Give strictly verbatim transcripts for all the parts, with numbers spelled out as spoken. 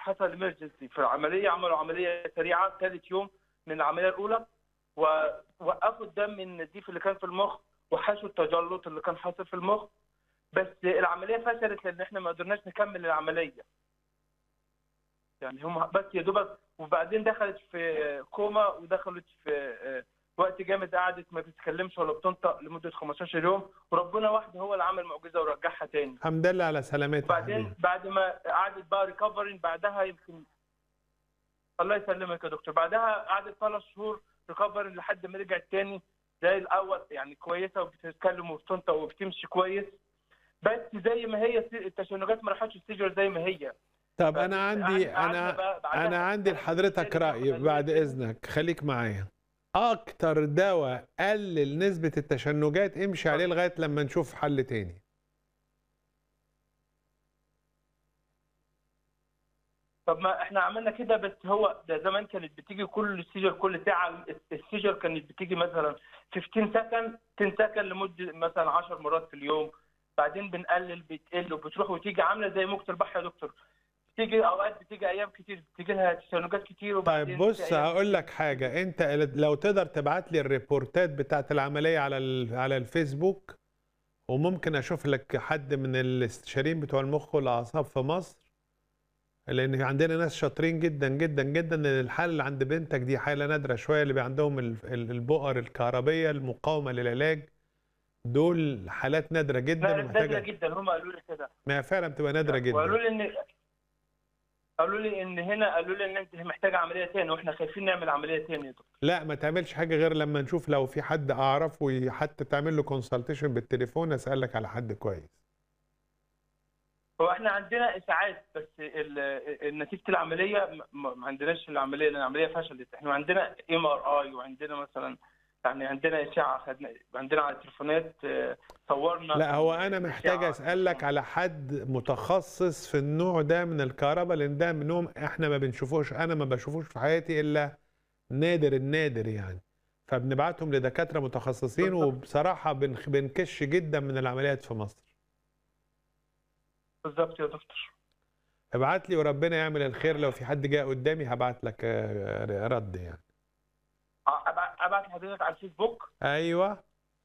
حصل ايمرجنسي في العمليه، عملوا عمليه سريعه ثالث يوم من العمليه الاولى، ووقفوا الدم من النزيف اللي كان في المخ وحشوا التجلط اللي كان حاصل في المخ، بس العمليه فشلت لان احنا ما قدرناش نكمل العمليه. يعني هم بس يا دوبك، وبعدين دخلت في كوما ودخلت في وقت جامد، قعدت ما بتتكلمش ولا بتنطق لمده خمستاشر يوم، وربنا وحده هو اللي عمل معجزه ورجعها تاني. الحمد لله على سلامتها. وبعدين بعد ما قعدت بقى ريكفرنج بعدها يمكن، الله يسلمك يا دكتور، بعدها قعدت ثلاث شهور ريكفرنج لحد ما رجعت تاني زي الاول، يعني كويسه وبتتكلم وبتنطق وبتمشي كويس، بس زي ما هي التشنجات ما راحتش السيجر زي ما هي. طب انا عندي انا انا عندي لحضرتك راي بعد اذنك، خليك معايا. اكتر دواء قلل نسبه التشنجات امشي عليه لغايه لما نشوف حل تاني. طب ما احنا عملنا كده، بس هو ده زمان كانت بتيجي كل السيجر كل ساعه، السيجر كانت بتيجي مثلا خمستاشر سكند عشرة سكند لمده مثلا عشر مرات في اليوم، بعدين بنقلل بتقل وبتروح وتيجي عامله زي موجه البحر يا دكتور. بتيجي اوقات بتيجي ايام كتير بتيجي لها تشنجات كتير. طيب بص هقول لك حاجه، انت لو تقدر تبعت لي الريبورتات بتاعت العمليه على على الفيسبوك، وممكن اشوف لك حد من الاستشاريين بتوع المخ والاعصاب في مصر، لان عندنا ناس شاطرين جدا جدا جدا. الحاله اللي عند بنتك دي حاله نادره شويه، اللي عندهم البؤر الكهربيه المقاومه للعلاج، دول حالات نادره جدا ومحتاجه نادره جدا. هم قالوا لي كده، ما فعلا بتبقى نادره جدا. وقالوا لي ان قالوا لي ان هنا قالوا لي ان انت محتاجه عمليه ثاني، واحنا خايفين نعمل عمليه ثانيه يا دكتور. لا ما تعملش حاجه غير لما نشوف لو في حد اعرفه حتى تعمل له كونسلتيشن بالتليفون، اسالك على حد كويس. هو احنا عندنا اشاعات، بس نتيجه العمليه ما عندناش العمليه، لان العمليه فشلت. احنا عندنا ام ار اي، وعندنا مثلا يعني عندنا اشعه خدنا، عندنا على التليفونات صورنا. لا هو انا محتاج اسالك على حد متخصص في النوع ده من الكهرباء، لان ده منهم احنا ما بنشوفوش، انا ما بشوفوش في حياتي الا نادر النادر يعني، فبنبعتهم لدكاتره متخصصين، وبصراحه بنكش جدا من العمليات في مصر. بالظبط يا دكتور. ابعت لي وربنا يعمل الخير، لو في حد جاء قدامي هبعت لك رد يعني. ابعت لحضرتك على الفيسبوك؟ ايوه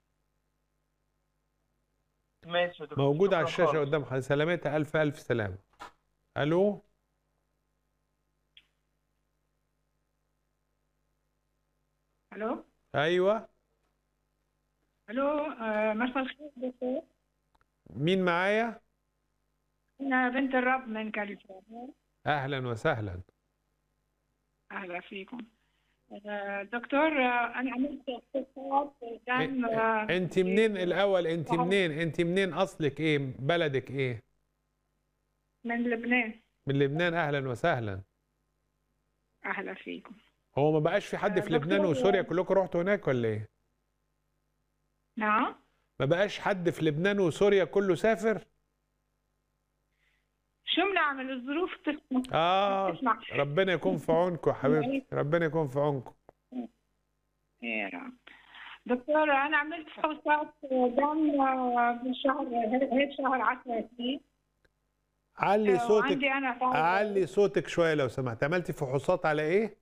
ماشي يا دكتور. موجود على الشاشه قدام حضرتك. سلامتها، الف الف سلامه. الو الو ايوه الو آه مساء الخير دكتور. مين معايا؟ انا بنت الرب من كاليفورنيا. اهلا وسهلا. اهلا فيكم. آه دكتور، آه انا عملت اختصاص دم. آه انت منين الاول؟ انت منين انت منين اصلك ايه؟ بلدك ايه؟ من لبنان. من لبنان، اهلا وسهلا. اهلا فيكم. هو ما بقاش في حد في لبنان وسوريا؟ كلكم رحتوا هناك ولا ايه؟ نعم؟ ما بقاش حد في لبنان وسوريا، كله سافر؟ شو بنعمل؟ الظروف تسمح. اه ربنا يكون في عونكم يا حبيبتي، ربنا يكون في عونكم. يا رب. دكتور انا عملت فحوصات دم بالشهر هيك شهر عشرة. علي صوتك، علي صوتك شويه لو سمحت. عملتي فحوصات على ايه؟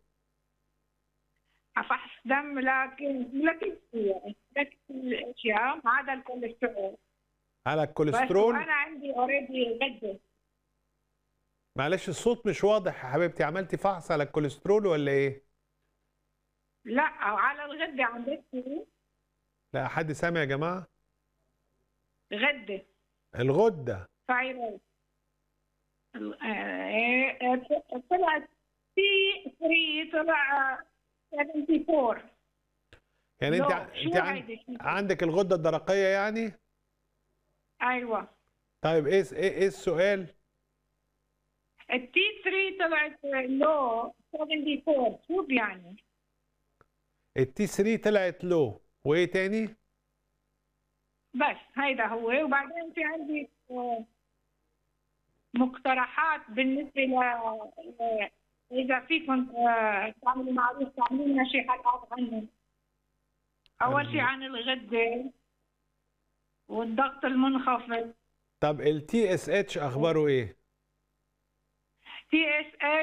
فحص دم، لكن لكن لكن الاشياء ما عدا الكوليسترول. على الكوليسترول؟ بس انا عندي اوريدي غده. معلش الصوت مش واضح يا حبيبتي. عملتي فحص على الكوليسترول ولا ايه؟ لا على الغده عندك. لا حد سامع يا جماعه؟ غده. الغده ثايرويد. طلعت تي ثلاثة، طلع أربعة وسبعين. يعني انت انت عن... عندك الغده الدرقيه يعني؟ ايوه. طيب ايه ايه السؤال؟ التي ثلاثة طلعت لو أربعة وسبعين، شو يعني؟ التي ثلاثة طلعت لو، وايه تاني؟ بس هيدا هو. وبعدين في عندي مقترحات بالنسبه ل اذا فيكم تعملوا معروف تعملوا لنا شيء حلقات عنه. اول شيء عن الغده والضغط المنخفض. طب التي اس اتش اخباره ايه؟ تي اس